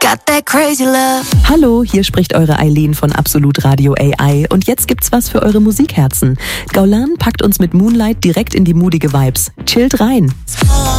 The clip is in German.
Got that crazy love. Hallo, hier spricht eure Eileen von Absolut Radio AI und jetzt gibt's was für eure Musikherzen. Gaulan packt uns mit Moonlight direkt in die moody Vibes. Chillt rein!